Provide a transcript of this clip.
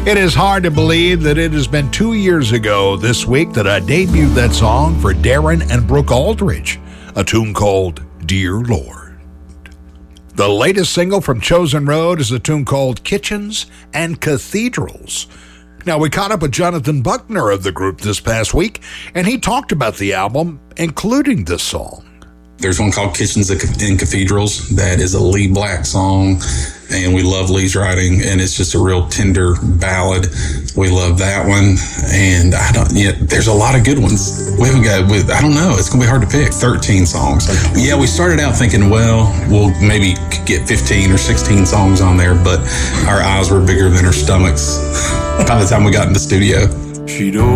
It is hard to believe that it has been 2 years ago this week that I debuted that song for Darren and Brooke Aldridge, a tune called Dear Lord. The latest single from Chosen Road is a tune called Kitchens and Cathedrals. Now, we caught up with Jonathan Buckner of the group this past week, and he talked about the album, including this song. There's one called Kitchens and Cathedrals that is a Lee Black song, and we love Lee's writing, and it's just a real tender ballad. We love that one, and there's a lot of good ones. We haven't got, I don't know, it's going to be hard to pick. 13 songs. Yeah, we started out thinking, well, we'll maybe get 15 or 16 songs on there, but our eyes were bigger than our stomachs by the time we got in the studio.